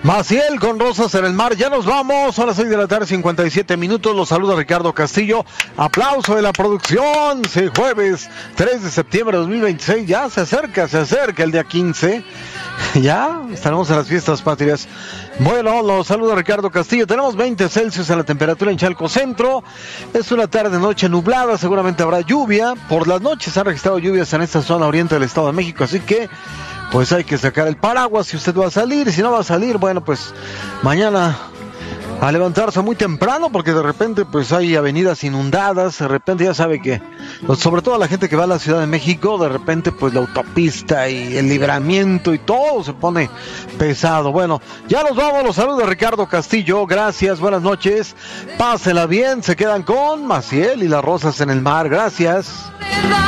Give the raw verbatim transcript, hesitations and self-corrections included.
Maciel con Rosas en el Mar, ya nos vamos, a las seis de la tarde, cincuenta y siete minutos, los saluda Ricardo Castillo, aplauso de la producción, sí, jueves tres de septiembre de dos mil veintiséis, ya se acerca, se acerca el día quince, ya estaremos en las fiestas patrias. Bueno, los saluda Ricardo Castillo, tenemos veinte Celsius en la temperatura en Chalco Centro, es una tarde noche nublada, seguramente habrá lluvia, por las noches se han registrado lluvias en esta zona oriente del Estado de México, así que pues hay que sacar el paraguas si usted va a salir, y si no va a salir, bueno, pues mañana a levantarse muy temprano, porque de repente pues hay avenidas inundadas, de repente ya sabe que, pues, sobre todo la gente que va a la Ciudad de México, de repente pues la autopista y el libramiento y todo se pone pesado. Bueno, ya nos vamos, los saludos de Ricardo Castillo, gracias, buenas noches, pásela bien, se quedan con Maciel y las Rosas en el Mar, gracias.